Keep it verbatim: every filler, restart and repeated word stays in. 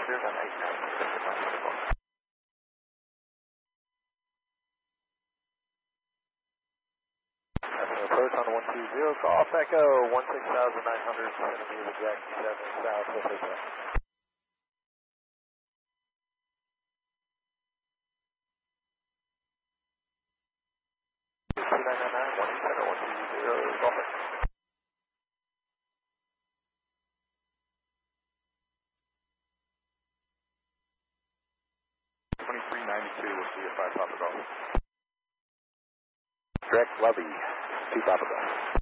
clear on eight nine six. Approach on one two zero, golf echo, one six thousand nine hundred centimeters, Jackie seven, south with hotel. two nine nine nine, one eight center, one two zero, golf echo. twenty-three ninety-two, we'll see you at five Papa Golf. Direct Levy, two Papa Golf.